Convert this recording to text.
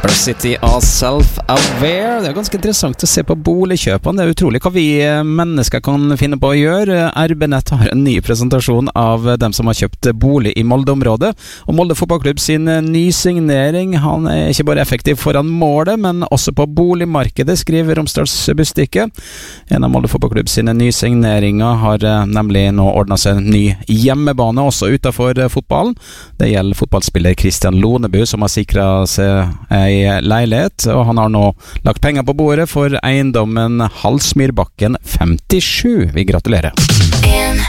City og Self-Aware. Det ganske interessant å se på boligkjøpene. Det utrolig hva vi mennesker kan finne på å gjøre. RB-nett har en ny presentasjon av dem som har kjøpt bolig i Molde-området. Og Molde fotballklubb sin nysignering. Han ikke bare effektiv foran målet, men også på boligmarkedet, skriver Romsdals Budstikke. En av Molde fotballklubb sine nysigneringer har nemlig nå ordnet seg en ny hjemmebane også utenfor fotballen. Det gjelder fotballspiller Christian Lonebu, som har sikret seg ei leilighet, og han har nå lagt penger på bordet for eiendommen Halsmyrbakken 57. Vi gratulerer.